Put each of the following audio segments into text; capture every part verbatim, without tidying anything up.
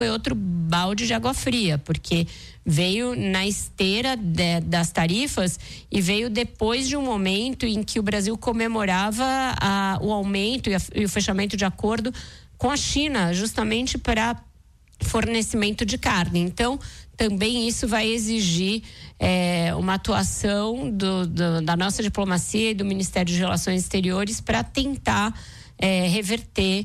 foi outro balde de água fria, porque veio na esteira de, das tarifas e veio depois de um momento em que o Brasil comemorava a, o aumento e, a, e o fechamento de acordo com a China, justamente para fornecimento de carne. Então, também isso vai exigir é, uma atuação do, do, da nossa diplomacia e do Ministério de Relações Exteriores para tentar é, reverter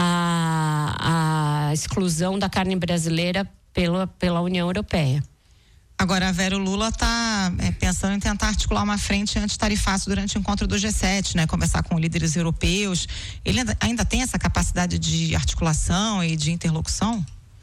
a, a exclusão da carne brasileira pela, pela União Europeia. Agora, a Vera, o Lula está é, pensando em tentar articular uma frente antitarifaço durante o encontro do G sete, né? Conversar com líderes europeus. Ele ainda tem essa capacidade de articulação e de interlocução?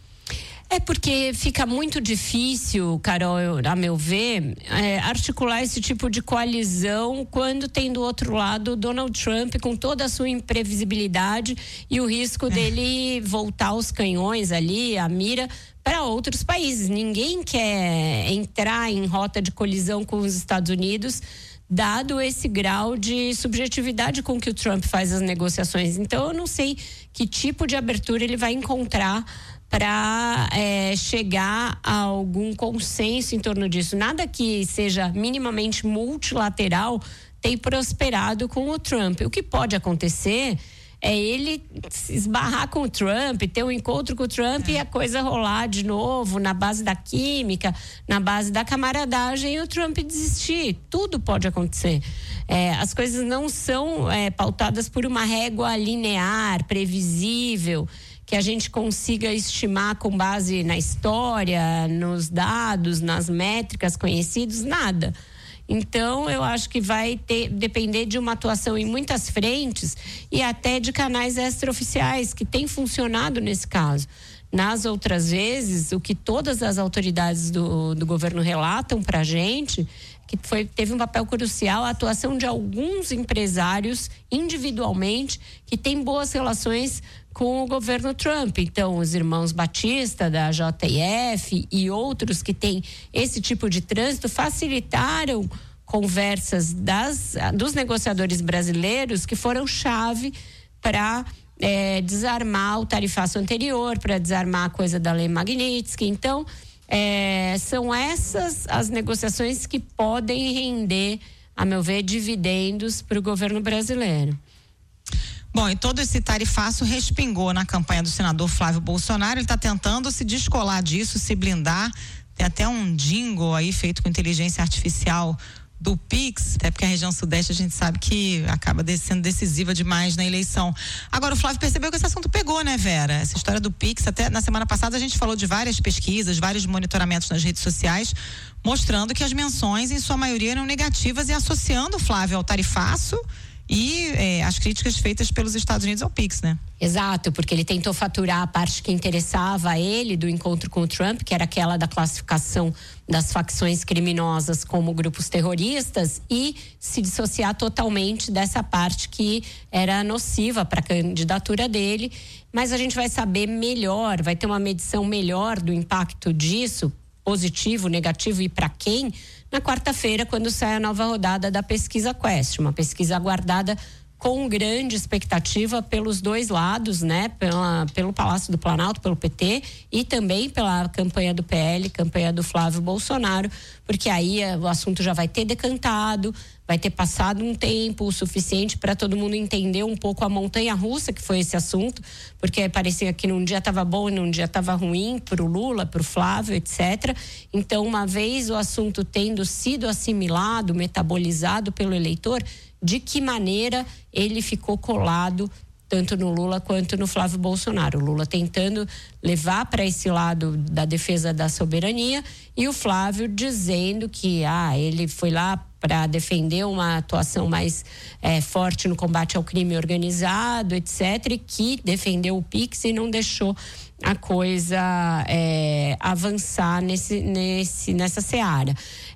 É porque fica muito difícil, Carol, a meu ver, é, articular esse tipo de coalizão quando tem do outro lado Donald Trump com toda a sua imprevisibilidade e o risco é. dele voltar os canhões ali, a mira, para outros países. Ninguém quer entrar em rota de colisão com os Estados Unidos, dado esse grau de subjetividade com que o Trump faz as negociações. Então, eu não sei que tipo de abertura ele vai encontrar para é, chegar a algum consenso em torno disso. Nada que seja minimamente multilateral tem prosperado com o Trump. O que pode acontecer é ele se esbarrar com o Trump, ter um encontro com o Trump é. e a coisa rolar de novo na base da química, na base da camaradagem e o Trump desistir. Tudo pode acontecer. É, as coisas não são é, pautadas por uma régua linear, previsível, que a gente consiga estimar com base na história, nos dados, nas métricas conhecidos, nada. Então, eu acho que vai ter, depender de uma atuação em muitas frentes e até de canais extraoficiais, que tem funcionado nesse caso. Nas outras vezes, o que todas as autoridades do, do governo relatam para a gente, que foi, teve um papel crucial a atuação de alguns empresários individualmente que têm boas relações com o governo Trump. Então, os irmãos Batista da J F e outros que têm esse tipo de trânsito facilitaram conversas das, dos negociadores brasileiros que foram chave para é, desarmar o tarifaço anterior, para desarmar a coisa da lei Magnitsky. Então, é, são essas as negociações que podem render, a meu ver, dividendos para o governo brasileiro. Bom, e todo esse tarifaço respingou na campanha do senador Flávio Bolsonaro. Ele está tentando se descolar disso, se blindar. Tem até um jingle aí feito com inteligência artificial do Pix, até porque a região sudeste a gente sabe que acaba sendo decisiva demais na eleição. Agora, o Flávio percebeu que esse assunto pegou, né, Vera? Essa história do Pix, até na semana passada a gente falou de várias pesquisas, vários monitoramentos nas redes sociais, mostrando que as menções, em sua maioria, eram negativas e associando o Flávio ao tarifaço e é, as críticas feitas pelos Estados Unidos ao Pix, né? Exato, porque ele tentou faturar a parte que interessava a ele do encontro com o Trump, que era aquela da classificação das facções criminosas como grupos terroristas, e se dissociar totalmente dessa parte que era nociva para a candidatura dele. Mas a gente vai saber melhor, vai ter uma medição melhor do impacto disso, positivo, negativo e para quem, na quarta-feira, quando sai a nova rodada da pesquisa Quest, uma pesquisa aguardada com grande expectativa pelos dois lados, né? Pela, pelo Palácio do Planalto, pelo P T e também pela campanha do P L, campanha do Flávio Bolsonaro, porque aí o assunto já vai ter decantado, vai ter passado um tempo o suficiente para todo mundo entender um pouco a montanha-russa que foi esse assunto, porque parecia que num dia estava bom e num dia estava ruim para o Lula, para o Flávio, etcétera. Então, uma vez o assunto tendo sido assimilado, metabolizado pelo eleitor, de que maneira ele ficou colado tanto no Lula quanto no Flávio Bolsonaro. O Lula tentando levar para esse lado da defesa da soberania e o Flávio dizendo que ah, ele foi lá para defender uma atuação mais é, forte no combate ao crime organizado, etcétera, e que defendeu o Pix e não deixou a coisa é, avançar nesse, nesse, nessa seara.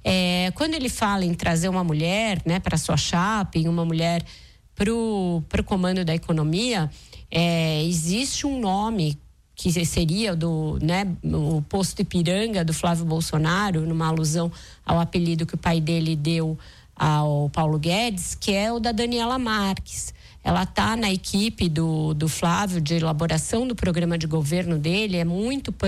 É, quando ele fala em trazer uma mulher, né, para sua chapa, uma mulher para o comando da economia, é, existe um nome que seria do, né, o posto Ipiranga do Flávio Bolsonaro, numa alusão ao apelido que o pai dele deu ao Paulo Guedes, que é o da Daniela Marques. ela está na equipe do, do Flávio de elaboração do programa de governo dele, é muito